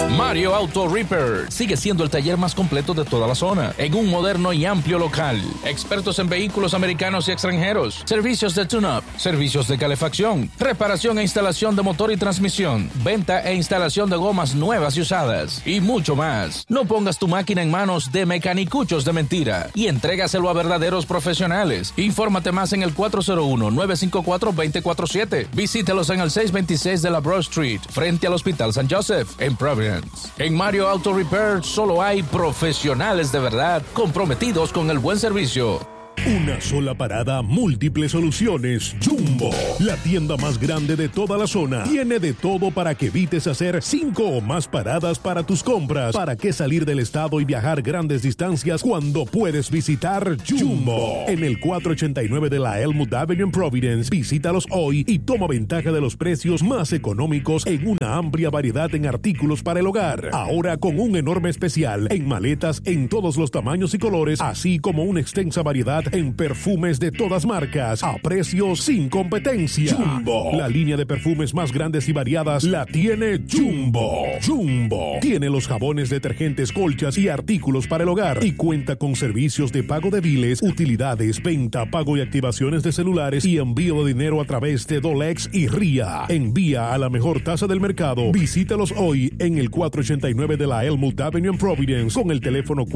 Mario Auto Repair sigue siendo el taller más completo de toda la zona, en un moderno y amplio local. Expertos en vehículos americanos y extranjeros, servicios de tune-up, servicios de calefacción, reparación e instalación de motor y transmisión, venta e instalación de gomas nuevas y usadas, y mucho más. No pongas tu máquina en manos de mecanicuchos de mentira y entrégaselo a verdaderos profesionales. Infórmate más en el 401-954-2047. Visítelos en el 626 de la Broad Street, frente al Hospital San Joseph, en Providence. En Mario Auto Repair solo hay profesionales de verdad comprometidos con el buen servicio. Una sola parada, múltiples soluciones. Jumbo, la tienda más grande de toda la zona. Tiene de todo para que evites hacer 5 o más paradas para tus compras. ¿Para qué salir del estado y viajar grandes distancias cuando puedes visitar Jumbo? En el 489 de la Elmwood Avenue en Providence. Visítalos hoy y toma ventaja de los precios más económicos en una amplia variedad en artículos para el hogar. Ahora con un enorme especial en maletas en todos los tamaños y colores, así como una extensa variedad en perfumes de todas marcas a precios sin competencia. Jumbo, la línea de perfumes más grandes y variadas la tiene Jumbo. Jumbo tiene los jabones, detergentes, colchas y artículos para el hogar y cuenta con servicios de pago de biles, utilidades, venta, pago y activaciones de celulares y envío de dinero a través de Dolex y RIA. Envía a la mejor tasa del mercado. Visítalos hoy en el 489 de la Elmwood Avenue en Providence con el teléfono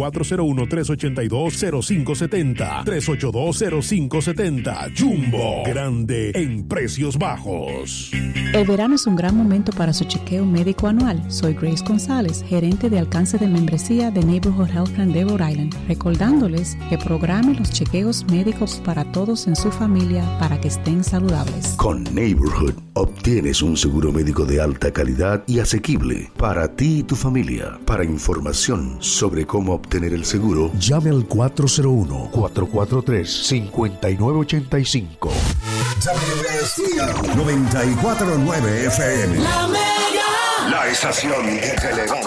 401-382-0570. 382-0570. Jumbo, grande en precios bajos. El verano es un gran momento para su chequeo médico anual. Soy Grace González, gerente de alcance de membresía de Neighborhood Health Plan de Rhode Island, recordándoles que programe los chequeos médicos para todos en su familia para que estén saludables. Con Neighborhood obtienes un seguro médico de alta calidad y asequible para ti y tu familia. Para información sobre cómo obtener el seguro, llame al 401-443-5985. WSTL 94.9 FM. La Mega. La estación que te levanta.